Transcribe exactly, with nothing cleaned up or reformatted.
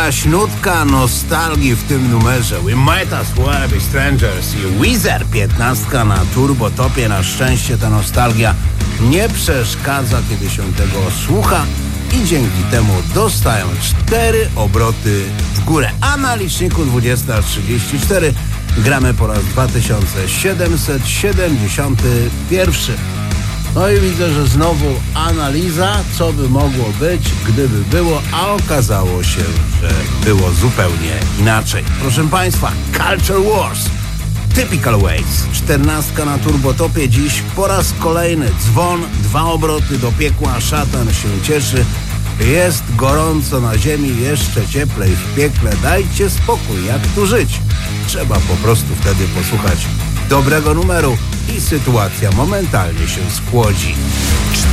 jakaś nutka nostalgii w tym numerze. We might as well be strangers i Weezer piętnastka na turbotopie. Na szczęście ta nostalgia nie przeszkadza, kiedy się tego słucha i dzięki temu dostają cztery obroty w górę. A na liczniku dwudziesta trzydzieści cztery gramy po raz dwa tysiące siedemset siedemdziesiąty pierwszy. No i widzę, że znowu analiza, co by mogło być, gdyby było, a okazało się, że było zupełnie inaczej. Proszę Państwa, Culture Wars, Typical Ways, czternastka na turbotopie. Dziś po raz kolejny dzwon, dwa obroty do piekła, szatan się cieszy. Jest gorąco na ziemi, jeszcze cieplej w piekle. Dajcie spokój, jak tu żyć? Trzeba po prostu wtedy posłuchać dobrego numeru i sytuacja momentalnie się schłodzi.